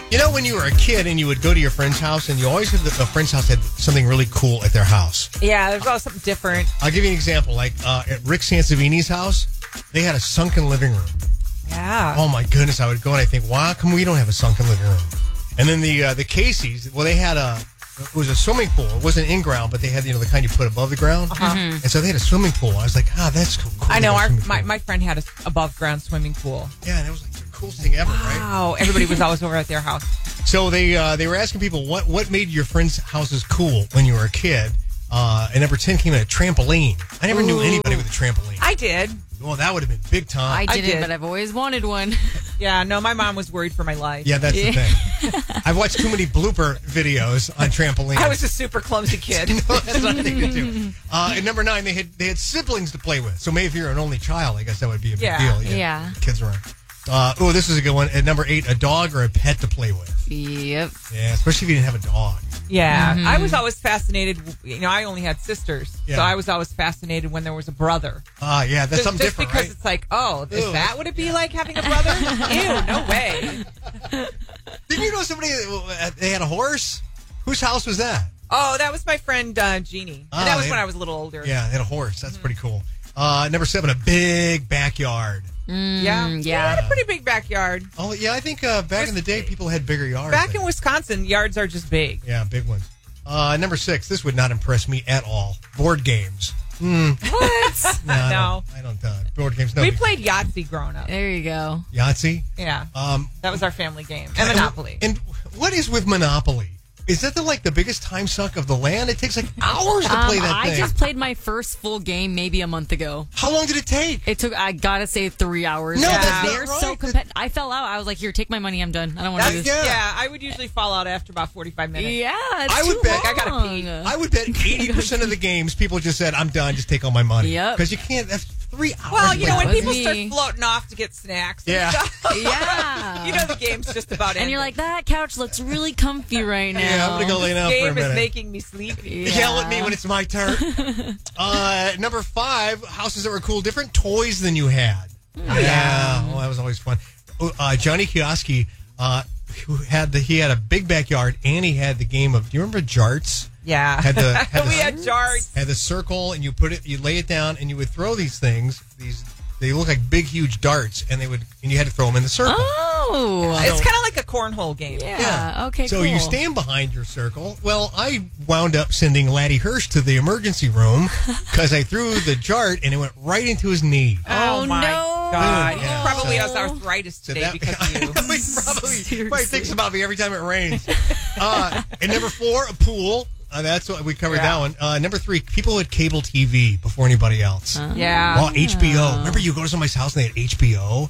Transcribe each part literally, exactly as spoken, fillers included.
You know, when you were a kid and you would go to your friend's house and you always had the, the friend's house had something really cool at their house. Yeah, there's always something different. I'll give you an example. Like uh, at Rick Sansevini's house, they had a sunken living room. Yeah. Oh, my goodness. I would go and I think, why come we don't have a sunken living room? And then the uh, the Casey's, well, they had a, it was a swimming pool. It wasn't in ground, but they had, you know, the kind you put above the ground. Uh-huh. Mm-hmm. And so they had a swimming pool. I was like, ah, that's cool. I know. Our, my, pool. my friend had a above ground swimming pool. Yeah, and it was like the coolest thing ever, right? Wow. Everybody was always over at their house. So they uh, they were asking people what, what made your friends' houses cool when you were a kid. Uh, and number ten came in a trampoline. I never Ooh. knew anybody with a trampoline. I did. Well, that would have been big time. I didn't, I did. but I've always wanted one. Yeah, no, my mom was worried for my life. Yeah, that's yeah. the thing. I've watched too many blooper videos on trampolines. I was a super clumsy kid. No, that's not a thing to do. Uh, and number nine, they had they had siblings to play with. So maybe if you're an only child, I guess that would be a big yeah. deal. Yeah. yeah. Kids around. Uh, oh, this is a good one. At number eight, a dog or a pet to play with. Yep. Yeah, especially if you didn't have a dog. Yeah, mm-hmm. I was always fascinated. You know, I only had sisters, yeah. so I was always fascinated when there was a brother. Ah, uh, yeah, that's just, something just different, because right? it's like, oh, is Ew. that what it'd be like having a brother? Ew, no way. Didn't you know somebody, uh, they had a horse? Whose house was that? Oh, that was my friend uh, Jeannie. Ah, and that was they, when I was a little older. Yeah, they had a horse. That's mm-hmm. pretty cool. Uh, number seven, a big backyard. Mm, yeah, yeah. We had a pretty big backyard. Oh, yeah, I think uh, back in the day, people had bigger yards. Back in Wisconsin, yards are just big. Yeah, big ones. Uh, number six, this would not impress me at all. Board games. Mm. What? no. no. I don't. I don't uh, board games. No. We played Yahtzee growing up. There you go. Yahtzee? Yeah. Um, that was our family game. And Monopoly. And, and what is with Monopoly? Is that the like the biggest time suck of the land? It takes like hours to play um, that I thing. just played my first full game maybe a month ago. How long did it take? It took, I gotta say, three hours. No, yeah. that's They're not so right. competitive. I fell out. I was like, here, take my money. I'm done. I don't want to do this. Yeah. yeah, I would usually fall out after about forty-five minutes. Yeah, it's I would too bet- long. I gotta pee. I would bet eighty percent of the games people just said, I'm done, just take all my money. Yep. Because you can't, that's three hours. Well, you know, when was people me. start floating off to get snacks. And Yeah. stuff, Yeah. you know, the game's just about ending. And you're like, that couch looks really comfy right now. Yeah, I'm going to go lay down This for a game is minute. making me sleepy. Yeah. Yell at me when it's my turn. uh, number five, houses that were cool, different toys than you had. Oh, yeah. Well, that was always fun. Oh, Uh, Johnny Kioski, uh, who had the, he had a big backyard and he had the game of, do you remember Jarts? Yeah. Had the, had the, we had jars. had the circle and you put it, you lay it down and you would throw these things, these, they look like big, huge darts, and they would, and you had to throw them in the circle. Oh. It's kind of like a cornhole game. Yeah. Yeah. Okay, So cool. you stand behind your circle. Well, I wound up sending Laddie Hirsch to the emergency room because I threw the jart and it went right into his knee. Oh, Oh, my no. God. Yeah. He probably So- has arthritis So today that- because of you. he probably, Seriously. probably thinks about me every time it rains. Uh, and number four, a pool. Uh, that's what we covered Yeah. that one. Uh, number three, people who had cable T V before anybody else. Yeah. Well, H B O. Remember you go to somebody's house and they had H B O?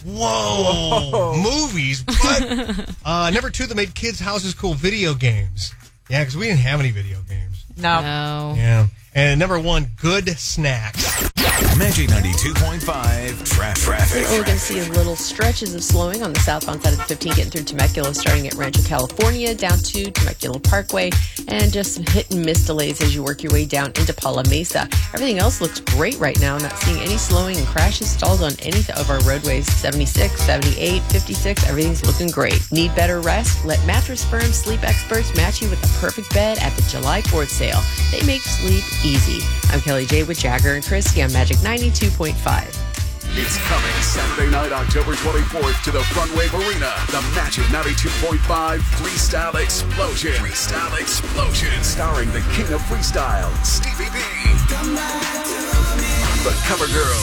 Whoa. Whoa. Movies. What? uh, number two, that made kids' houses cool, video games. Yeah, because we didn't have any video games. No. No. Yeah. And number one, good snacks. Magic ninety-two point five tra- traffic. We're going to see little stretches of slowing on the southbound side of the fifteen, getting through Temecula, starting at Rancho California, down to Temecula Parkway, and just some hit and miss delays as you work your way down into Pala Mesa. Everything else looks great right now. Not seeing any slowing and crashes, stalls on any of our roadways. seventy-six, seventy-eight, fifty-six, everything's looking great. Need better rest? Let Mattress Firm Sleep Experts match you with the perfect bed at the July fourth sale. They make sleep easy. I'm Kelly J with Jagger and Christy on Magic ninety-two point five. It's coming Saturday night, October twenty-fourth to the Front Wave Arena. The Magic ninety-two point five Freestyle Explosion. Freestyle Explosion. Starring the king of freestyle, Stevie B. The Cover Girl.